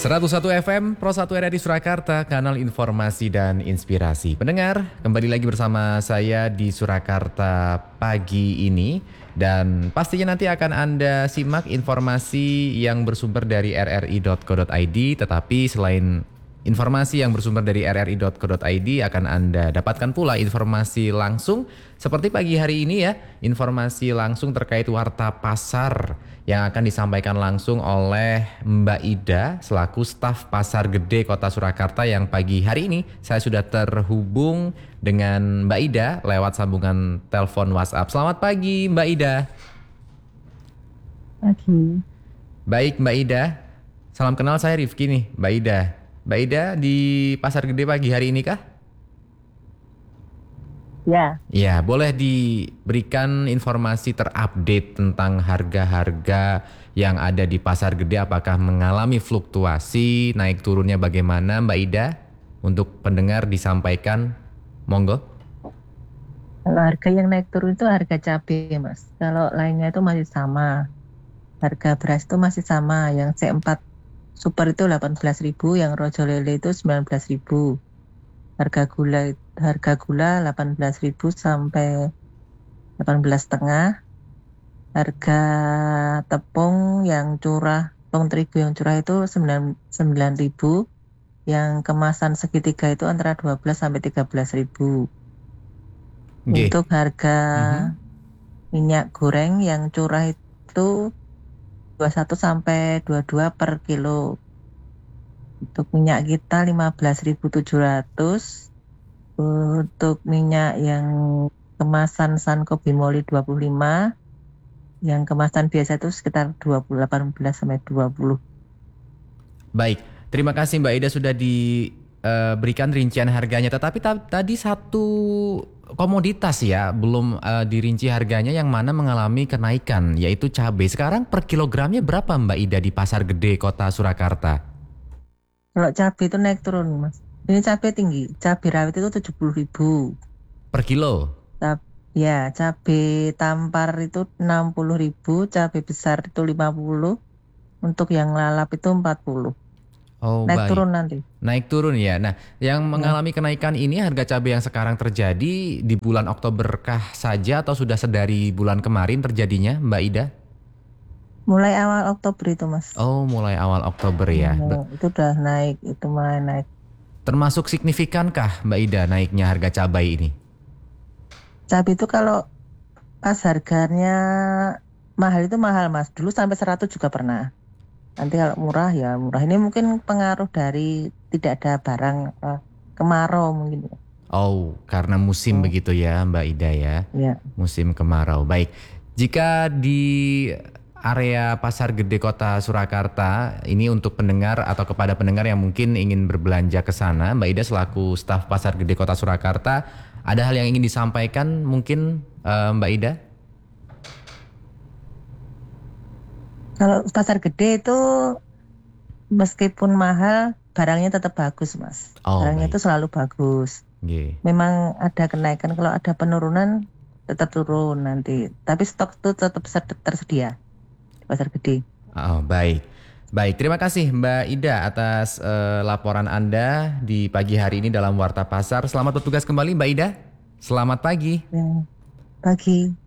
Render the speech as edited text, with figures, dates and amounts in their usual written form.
101 FM Pro 1 RRI Surakarta, kanal informasi dan inspirasi. Pendengar, kembali lagi bersama saya di Surakarta pagi ini. Dan pastinya nanti akan Anda simak informasi yang bersumber dari rri.co.id. Tetapi selain informasi yang bersumber dari rri.co.id, akan Anda dapatkan pula informasi langsung seperti pagi hari ini ya. Informasi langsung terkait warta pasar yang akan disampaikan langsung oleh Mbak Ida selaku staf Pasar Gede Kota Surakarta, yang pagi hari ini saya sudah terhubung dengan Mbak Ida lewat sambungan telepon WhatsApp. Selamat pagi Mbak Ida. Pagi. Baik Mbak Ida, salam kenal, saya Rifki nih Mbak Ida. Mbak Ida di Pasar Gede pagi hari ini kah? Ya, Ya, boleh diberikan informasi terupdate tentang harga-harga yang ada di Pasar Gede, apakah mengalami fluktuasi, naik turunnya bagaimana Mbak Ida? Untuk pendengar disampaikan, monggo. kalau harga yang naik turun itu harga cabai, Mas. Kalau lainnya itu masih sama. Harga beras itu masih sama. Yang C4 Super itu 18.000, yang Rojo Lele itu 19.000. Harga gula 18.000 sampai 18,5. Harga tepung yang curah, tepung terigu yang curah itu 9.000. Yang kemasan segitiga itu antara 12 sampai 13.000. Oke. Untuk harga minyak goreng yang curah itu 21 sampai 22 per kilo. Untuk minyak kita 15.700. Untuk minyak yang kemasan Sanko Bimoli 25. Yang kemasan biasa itu sekitar 18 sampai 20. Baik, terima kasih Mbak Ida sudah diberikan rincian harganya. Tetapi tadi satu komoditas ya belum dirinci harganya, yang mana mengalami kenaikan, yaitu cabai. Sekarang per kilogramnya berapa Mbak Ida di Pasar Gede Kota Surakarta? Kalau cabai itu naik turun, Mas. Ini cabai tinggi. Cabai rawit itu 70.000 Per kilo? Ya, cabai tampar itu 60.000, cabai besar itu 50, untuk yang lalap itu 40. Oh, Naik baik. turun nanti. Naik turun ya. Nah, yang mengalami kenaikan ini harga cabai yang sekarang terjadi di bulan Oktober kah saja atau sudah sedari bulan kemarin terjadinya Mbak Ida? Mulai awal Oktober itu, Mas. Oh, mulai awal Oktober ya. Itu udah naik, itu mulai naik. Termasuk signifikankah Mbak Ida naiknya harga cabai ini? Cabai itu kalau pas harganya mahal itu mahal, Mas. Dulu sampai 100 juga pernah. Nanti kalau murah ya murah. Ini mungkin pengaruh dari tidak ada barang, kemarau mungkin. Oh, karena musim begitu ya Mbak Ida ya. Ya. Musim kemarau. Baik. Jika di area Pasar Gede Kota Surakarta ini, untuk pendengar atau kepada pendengar yang mungkin ingin berbelanja ke sana, Mbak Ida selaku staf Pasar Gede Kota Surakarta, ada hal yang ingin disampaikan mungkin Mbak Ida? Kalau pasar gede itu meskipun mahal, barangnya tetap bagus, Mas. Oh, Barangnya baik. itu selalu bagus. Oke. Memang ada kenaikan, kalau ada penurunan tetap turun nanti. Tapi stok itu tetap tersedia di pasar gede. Oh, baik. Baik, terima kasih Mbak Ida atas laporan Anda di pagi hari ini dalam Warta Pasar. Selamat bertugas kembali Mbak Ida. Selamat pagi. Ya. Pagi.